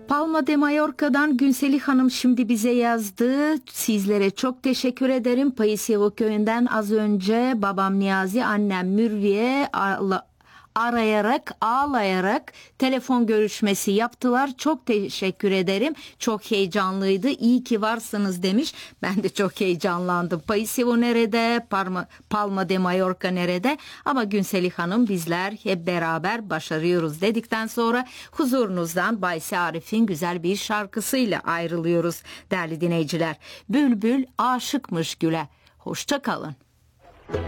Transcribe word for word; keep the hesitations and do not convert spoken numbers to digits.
Palma de Mallorca'dan Günselih Hanım şimdi bize yazdı. Sizlere çok teşekkür ederim. Payısevo köyünden az önce babam Niyazi, annem Mürviye arayarak, ağlayarak telefon görüşmesi yaptılar. Çok teşekkür ederim. Çok heyecanlıydı. İyi ki varsınız demiş. Ben de çok heyecanlandım. Payısevo nerede? Palma, Palma de Mallorca nerede? Ama Günselih Hanım bizler hep beraber başarıyoruz dedikten sonra huzurunuzdan Baysi Arif'in güzel bir şarkısıyla ayrılıyoruz değerli dinleyiciler. Bülbül aşıkmış güle. Hoşça kalın.